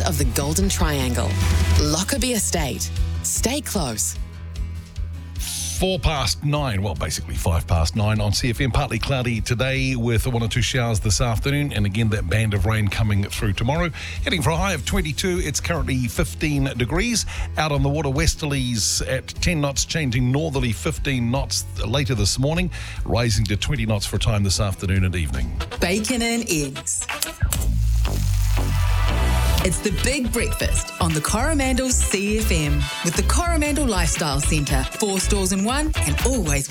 of the Golden Triangle. Lockerbie Estate. Stay close. 9:04, well, basically 9:05 on CFM. Partly cloudy today with one or two showers this afternoon, and again that band of rain coming through tomorrow. Heading for a high of 22, it's currently 15 degrees. Out on the water, westerlies at 10 knots, changing northerly 15 knots later this morning, rising to 20 knots for a time this afternoon and evening. Bacon and eggs. It's the big breakfast on the Coromandel CFM with the Coromandel Lifestyle Centre. 4 stores in one and always